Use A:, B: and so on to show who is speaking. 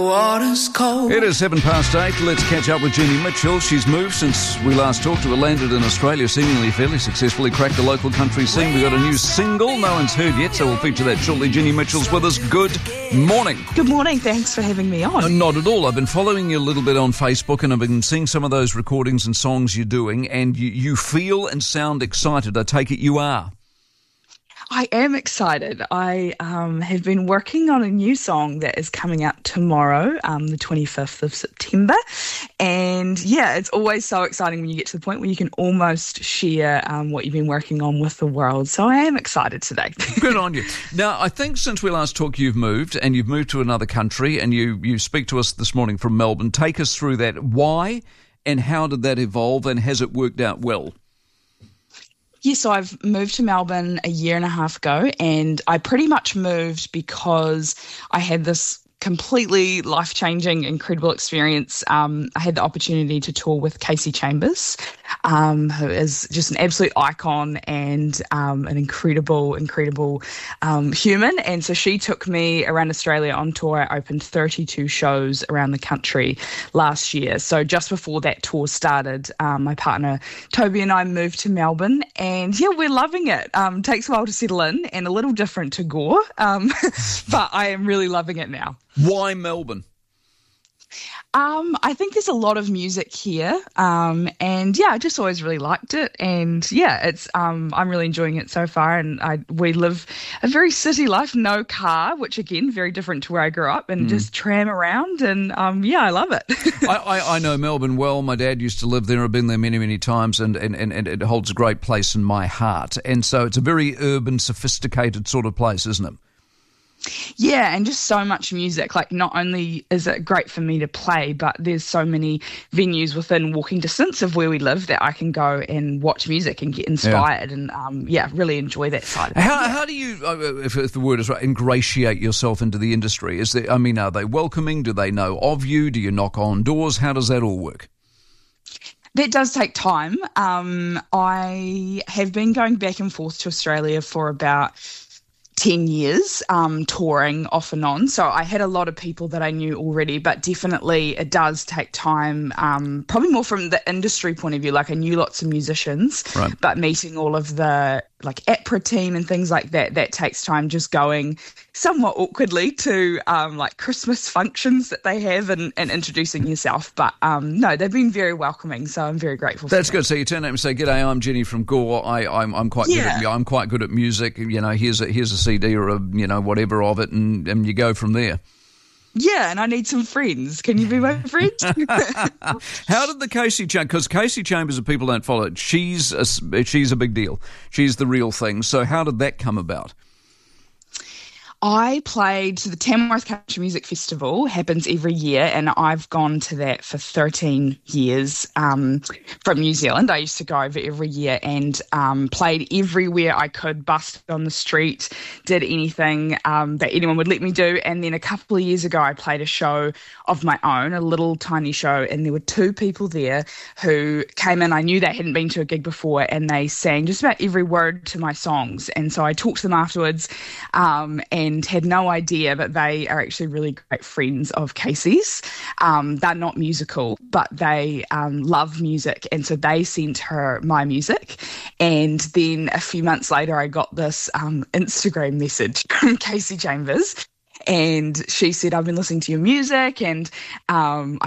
A: Water's cold.
B: It is 8:07. Let's catch up with Jenny Mitchell. She's moved since we last talked to her, landed in Australia, seemingly fairly successfully, cracked the local country scene. We've got a new single, no one's heard yet, so we'll feature that shortly. Jenny Mitchell's with us. Good morning.
C: Good morning. Thanks for having me on.
B: Not at all. I've been following you a little bit on Facebook, and I've been seeing some of those recordings and songs you're doing, and you feel and sound excited. I take it you are.
C: I am excited. I have been working on a new song that is coming out tomorrow, the 25th of September. And yeah, it's always so exciting when you get to the point where you can almost share what you've been working on with the world. So I am excited today.
B: Good on you. Now, I think since we last talked, you've moved to another country, and you speak to us this morning from Melbourne. Take us through that. Why and how did that evolve, and has it worked out well?
C: Yeah, so I've moved to Melbourne a year and a half ago, and I pretty much moved because I had this completely life-changing, incredible experience. I had the opportunity to tour with Kasey Chambers, who is just an absolute icon and an incredible human. And so she took me around Australia on tour. I opened 32 shows around the country last year. So just before that tour started, my partner Toby and I moved to Melbourne, and yeah, we're loving it. Takes a while to settle in and a little different to Gore, but I am really loving it now.
B: Why Melbourne?
C: I think there's a lot of music here, and yeah, I just always really liked it, and yeah, it's I'm really enjoying it so far. And we live a very city life, no car, which again very different to where I grew up, and just tram around, and yeah, I love it.
B: I know Melbourne well. My dad used to live there. I've been there many times, and it holds a great place in my heart. And so it's a very urban, sophisticated sort of place, isn't it?
C: Yeah, and just so much music. Like, not only is it great for me to play, but there's so many venues within walking distance of where we live that I can go and watch music and get inspired, and really enjoy that side of it.
B: How do you, if the word is right, ingratiate yourself into the industry? Are they welcoming? Do they know of you? Do you knock on doors? How does that all work?
C: That does take time. I have been going back and forth to Australia for about 10 years, touring off and on. So I had a lot of people that I knew already, but definitely it does take time, probably more from the industry point of view. Like, I knew lots of musicians, right, but meeting all of the APRA team and things like that, that takes time, just going somewhat awkwardly to Christmas functions that they have and introducing yourself. But no, they've been very welcoming, so I'm very grateful for that.
B: That's good. So you turn up and say, "G'day, I'm Jenny from Gore. I'm quite good at music. You know, here's a CD or a whatever of it," and you go from there.
C: Yeah, and I need some friends. Can you be my friend?
B: How did the Kasey Chambers, because Kasey Chambers, if people don't follow it, she's a big deal. She's the real thing. So how did that come about? I
C: played the Tamworth Country Music Festival, happens every year, and I've gone to that for 13 years from New Zealand. I used to go over every year and played everywhere I could, busted on the street, did anything that anyone would let me do. And then a couple of years ago, I played a show of my own, a little tiny show, and there were two people there who came in. I knew they hadn't been to a gig before, and they sang just about every word to my songs. And so I talked to them afterwards, and had no idea, but they are actually really great friends of Kasey's. They're not musical, but they love music, and so they sent her my music. And then a few months later, I got this Instagram message from Kasey Chambers, and she said, "I've been listening to your music, and